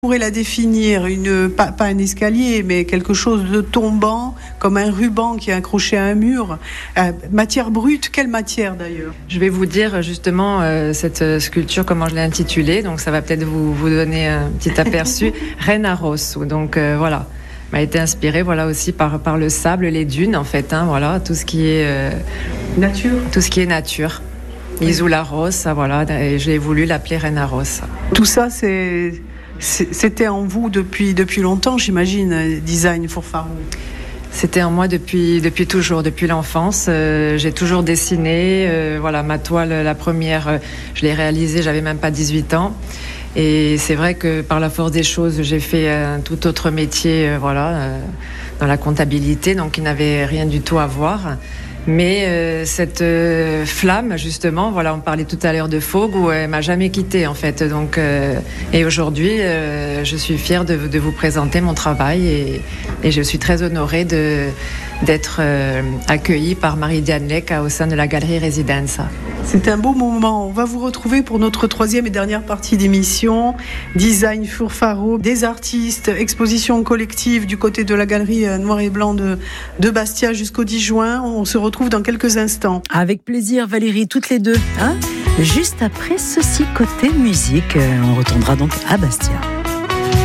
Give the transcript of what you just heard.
pourrait la définir, pas un escalier, mais quelque chose de tombant, comme un ruban qui est accroché à un mur. Matière brute, quelle matière d'ailleurs? Je vais vous dire justement cette sculpture, comment je l'ai intitulée, donc ça va peut-être vous donner un petit aperçu. Rena Rosso, donc voilà, m'a été inspirée aussi par le sable, les dunes en fait, voilà, tout ce qui est nature. Tout ce qui est nature. Isola Rossa, voilà, et j'ai voulu l'appeler Rena Rossa. Tout ça, c'était en vous depuis longtemps, j'imagine, Design Furfaro. C'était en moi depuis toujours, depuis l'enfance. J'ai toujours dessiné. Ma toile, la première, je l'ai réalisée, j'avais même pas 18 ans. Et c'est vrai que par la force des choses, j'ai fait un tout autre métier, dans la comptabilité, donc qui n'avait rien du tout à voir. Mais cette flamme, justement, on parlait tout à l'heure de Fougue, où elle m'a jamais quittée en fait. Donc, et aujourd'hui, je suis fière de vous présenter mon travail et je suis très honorée d'être accueillie par Marie-Diane Lec au sein de la Galerie Residenza. C'est un beau moment. On va vous retrouver pour notre troisième et dernière partie d'émission. Design Furfaro, des artistes, exposition collective du côté de la Galerie Noir et Blanc de Bastia jusqu'au 10 juin. On se retrouve dans quelques instants. Avec plaisir Valérie, toutes les deux. Juste après ceci côté musique, on retournera donc à Bastia.